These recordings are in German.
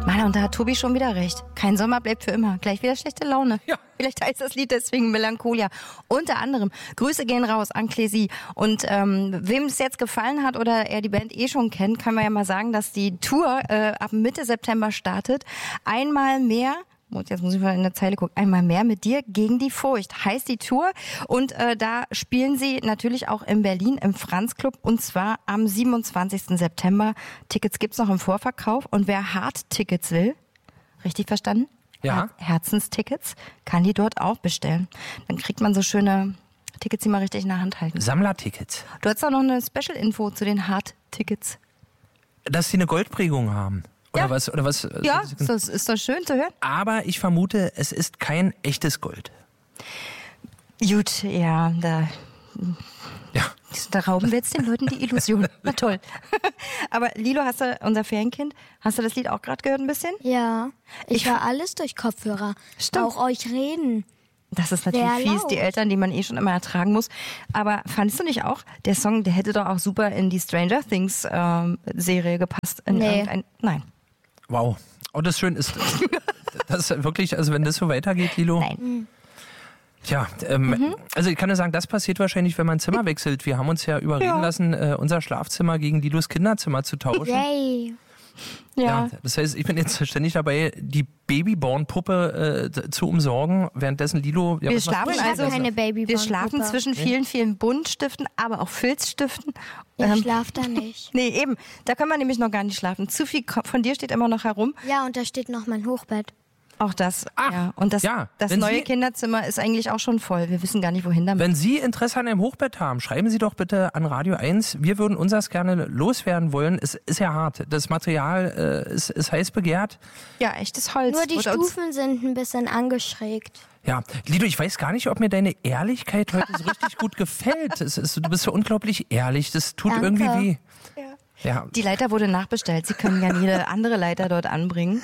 Mann, und da hat Tobi schon wieder recht. Kein Sommer bleibt für immer. Gleich wieder schlechte Laune. Ja. Vielleicht heißt das Lied deswegen Melancholia. Unter anderem, Grüße gehen raus an Clézy. Und wem es jetzt gefallen hat oder er die Band schon kennt, können wir ja mal sagen, dass die Tour ab Mitte September startet. Einmal mehr... Jetzt muss ich mal in der Zeile gucken. Einmal mehr mit dir gegen die Furcht heißt die Tour. Und da spielen sie natürlich auch in Berlin im Franz Club. Und zwar am 27. September. Tickets gibt's noch im Vorverkauf. Und wer Hard-Tickets will, richtig verstanden? Ja. Herzenstickets, kann die dort auch bestellen. Dann kriegt man so schöne Tickets, die man richtig in der Hand halten. Sammlertickets. Du hast auch noch eine Special-Info zu den Hard-Tickets. Dass sie eine Goldprägung haben. Oder Ja. was? Oder was? Ja, das ist doch schön zu hören. Aber ich vermute, es ist kein echtes Gold. Gut, ja, da rauben wir jetzt den Leuten die Illusion. Na toll. Aber Lilo, hast du, unser Ferienkind, hast du das Lied auch gerade gehört ein bisschen? Ja, ich höre alles durch Kopfhörer. Stimmt. Auch euch reden. Das ist natürlich Sehr fies, laut. die Eltern, die man schon immer ertragen muss. Aber fandest du nicht auch, der Song, der hätte doch auch super in die Stranger Things Serie gepasst? Nee. Nein. Wow. Oh, das schön ist. Das ist wirklich, also wenn das so weitergeht, Lilo. Nein. Tja, also ich kann nur sagen, das passiert wahrscheinlich, wenn man ein Zimmer wechselt. Wir haben uns ja überreden lassen, unser Schlafzimmer gegen Lilos Kinderzimmer zu tauschen. Yay. Ja. Das heißt, ich bin jetzt ständig dabei, die Babyborn-Puppe zu umsorgen, währenddessen Lilo... Ja, Wir was macht schlafen Ich also, habe keine wir Babyborn-Puppe. schlafen zwischen vielen, vielen Buntstiften, aber auch Filzstiften. Ich schlaf da nicht. Nee, eben. Da können wir nämlich noch gar nicht schlafen. Zu viel von dir steht immer noch herum. Ja, und da steht noch mein Hochbett. Auch das. Ach, ja. Und das ja. das Wenn neue Sie- Kinderzimmer ist eigentlich auch schon voll. Wir wissen gar nicht, wohin damit. Wenn Sie Interesse an einem Hochbett haben, schreiben Sie doch bitte an Radio 1. Wir würden unseres gerne loswerden wollen. Es ist ja hart. Das Material ist heiß begehrt. Ja, echtes Holz. Nur die Wurde uns- Stufen sind ein bisschen angeschrägt. Ja, Lido, ich weiß gar nicht, ob mir deine Ehrlichkeit heute so richtig gut gefällt. Du bist so unglaublich ehrlich. Das tut Danke. irgendwie weh. Ja. Die Leiter wurde nachbestellt. Sie können gerne jede andere Leiter dort anbringen.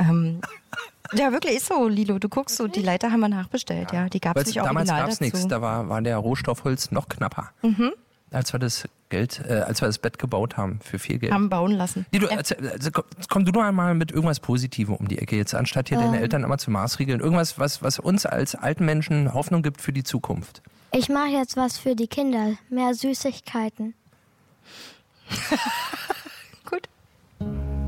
Ja, wirklich ist so, Lilo. Du guckst so, die Leiter haben wir nachbestellt. Ja, die gab es nicht Damals original gab es dazu. nichts. Da war der Rohstoffholz noch knapper. Als wir das Bett gebaut haben für viel Geld. Haben bauen lassen. Lido, komm du doch einmal mit irgendwas Positivem um die Ecke jetzt, anstatt hier deine Eltern immer zu maßregeln. Irgendwas, was uns als alten Menschen Hoffnung gibt für die Zukunft. Ich mache jetzt was für die Kinder. Mehr Süßigkeiten.